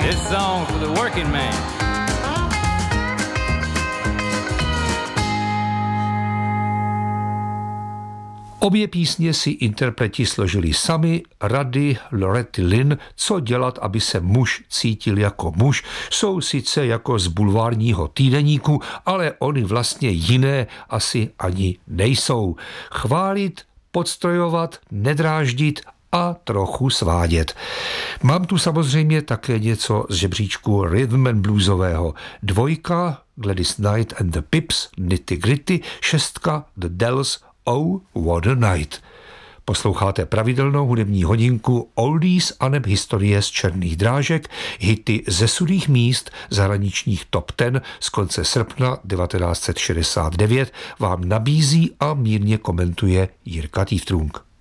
This song for the working man. Obě písně si interpreti složili sami. Rady Loretta Lynn, co dělat, aby se muž cítil jako muž, jsou sice jako z bulvárního týdeníku, ale oni vlastně jiné asi ani nejsou. Chválit, podstrojovat, nedráždit a trochu svádět. Mám tu samozřejmě také něco z žebříčku rhythm and bluesového. 2 Gladys Knight and the Pips, Nitty Gritty, 6 The Dells, Oh, What a Night. Posloucháte pravidelnou hudební hodinku Oldies aneb historie z černých drážek, hity ze sudých míst zahraničních top 10 z konce srpna 1969 vám nabízí a mírně komentuje Jirka Týftrunk.